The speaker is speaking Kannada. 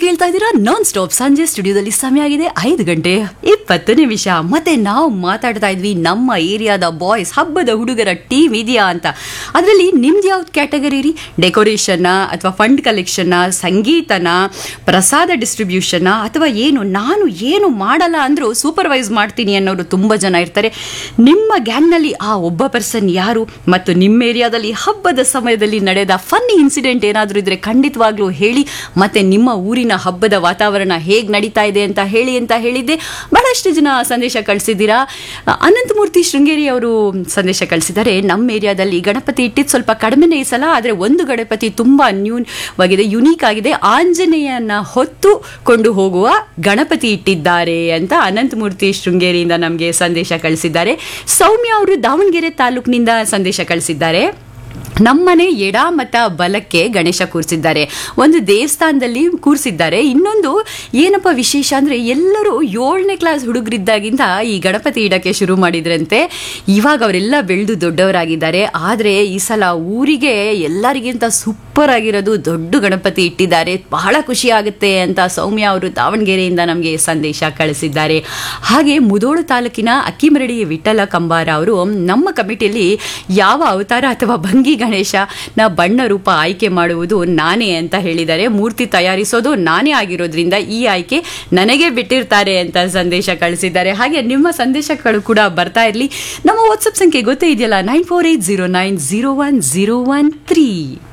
ಕೇಳ್ತಾ ಇದ್ದೀರಾ ನಾನ್ ಸ್ಟಾಪ್ ಸಂಜೆ ಸ್ಟುಡಿಯೋದಲ್ಲಿ ಸಮಯ ಆಗಿದೆ 5:20 ಮತ್ತೆ ನಾವು ಮಾತಾಡ್ತಾ ಇದ್ವಿ ನಮ್ಮ ಏರಿಯಾದ ಬಾಯ್ಸ್ ಹಬ್ಬದ ಹುಡುಗರ ಟೀಮ್ ಇದೆಯಾ ಅಂತ. ಅದರಲ್ಲಿ ನಿಮ್ದು ಯಾವ್ದು ಕ್ಯಾಟಗರಿ ರೀ? ಡೆಕೋರೇಷನ್ ಅಥವಾ ಫಂಡ್ ಕಲೆಕ್ಷನ್, ಸಂಗೀತನ, ಪ್ರಸಾದ ಡಿಸ್ಟ್ರಿಬ್ಯೂಷನ್ ಅಥವಾ ನಾನು ಏನು ಮಾಡಲ್ಲ ಅಂದ್ರೂ ಸೂಪರ್ವೈಸ್ ಮಾಡ್ತೀನಿ ಅನ್ನೋರು ತುಂಬಾ ಜನ ಇರ್ತಾರೆ. ನಿಮ್ಮ ಗ್ಯಾಂಗ್ನಲ್ಲಿ ಆ ಒಬ್ಬ ಪರ್ಸನ್ ಯಾರು? ಮತ್ತು ನಿಮ್ಮ ಏರಿಯಾದಲ್ಲಿ ಹಬ್ಬದ ಸಮಯದಲ್ಲಿ ನಡೆದ ಫನ್ನಿ ಇನ್ಸಿಡೆಂಟ್ ಏನಾದರೂ ಇದ್ರೆ ಖಂಡಿತವಾಗ್ಲೂ ಹೇಳಿ. ಮತ್ತೆ ನಿಮ್ಮ ಊರಿನ ಹಬ್ಬದ ವಾತಾವರಣ ಹೇಗೆ ನಡೀತಾ ಇದೆ ಅಂತ ಹೇಳಿದ್ದೆ. ಬಹಳಷ್ಟು ಜನ ಸಂದೇಶ ಕಳಿಸಿದ್ದೀರಾ. ಅನಂತಮೂರ್ತಿ ಶೃಂಗೇರಿ ಅವರು ಸಂದೇಶ ಕಳಿಸಿದ್ದಾರೆ. ನಮ್ಮ ಏರಿಯಾದಲ್ಲಿ ಗಣಪತಿ ಇಟ್ಟಿದ್ದು ಸ್ವಲ್ಪ ಕಡಿಮೆನೇ ಈ ಸಲ, ಆದರೆ ಒಂದು ಗಣಪತಿ ತುಂಬಾ ನ್ಯೂವಾಗಿದೆ, ಯುನೀಕ್ ಆಗಿದೆ. ಆಂಜನೇಯನ ಹೊತ್ತು ಕೊಂಡು ಹೋಗುವ ಗಣಪತಿ ಇಟ್ಟಿದ್ದಾರೆ ಅಂತ ಅನಂತಮೂರ್ತಿ ಶೃಂಗೇರಿಯಿಂದ ನಮಗೆ ಸಂದೇಶ ಕಳಿಸಿದ್ದಾರೆ. ಸೌಮ್ಯ ಅವರು ದಾವಣಗೆರೆ ತಾಲೂಕಿನಿಂದ ಸಂದೇಶ ಕಳಿಸಿದ್ದಾರೆ. ನಮ್ಮನೆ ಎಡ ಮತ ಬಲಕ್ಕೆ ಗಣೇಶ ಕೂರಿಸಿದ್ದಾರೆ, ಒಂದು ದೇವಸ್ಥಾನದಲ್ಲಿ ಕೂರಿಸಿದ್ದಾರೆ. ಇನ್ನೊಂದು ಏನಪ್ಪ ವಿಶೇಷ ಅಂದರೆ ಎಲ್ಲರೂ 7ನೇ ಕ್ಲಾಸ್ ಹುಡುಗರಿದ್ದಾಗಿಂದ ಈ ಗಣಪತಿ ಇಡಕ್ಕೆ ಶುರು ಮಾಡಿದ್ರಂತೆ. ಇವಾಗ ಅವರೆಲ್ಲ ಬೆಳೆದು ದೊಡ್ಡವರಾಗಿದ್ದಾರೆ. ಆದರೆ ಈ ಸಲ ಊರಿಗೆ ಎಲ್ಲರಿಗಿಂತ ಸೂಪರ್ ಆಗಿರೋದು ದೊಡ್ಡ ಗಣಪತಿ ಇಟ್ಟಿದ್ದಾರೆ, ಬಹಳ ಖುಷಿ ಆಗುತ್ತೆ ಅಂತ ಸೌಮ್ಯ ಅವರು ದಾವಣಗೆರೆಯಿಂದ ನಮಗೆ ಸಂದೇಶ ಕಳಿಸಿದ್ದಾರೆ. ಹಾಗೆ ಮುಧೋಳು ತಾಲೂಕಿನ ಅಕ್ಕಿಮರಡಿ ವಿಠಲ ಕಂಬಾರ ಅವರು ನಮ್ಮ ಕಮಿಟಿಯಲ್ಲಿ ಯಾವ ಅವತಾರ ಅಥವಾ ಭಂಗಿ ಗಣೇಶನ ಬಣ್ಣ ರೂಪ ಆಯ್ಕೆ ಮಾಡುವುದು ನಾನೇ ಅಂತ ಹೇಳಿದ್ದಾರೆ. ಮೂರ್ತಿ ತಯಾರಿಸೋದು ನಾನೇ ಆಗಿರೋದ್ರಿಂದ ಈ ಆಯ್ಕೆ ನನಗೆ ಬಿಟ್ಟಿರ್ತಾರೆ ಅಂತ ಸಂದೇಶ ಕಳಿಸಿದ್ದಾರೆ. ಹಾಗೆ ನಿಮ್ಮ ಸಂದೇಶಗಳು ಕೂಡ ಬರ್ತಾ ಇರಲಿ. ನಮ್ಮ ವಾಟ್ಸಪ್ ಸಂಖ್ಯೆ ಗೊತ್ತೇ ಇದೆಯಲ್ಲ, 9480901013.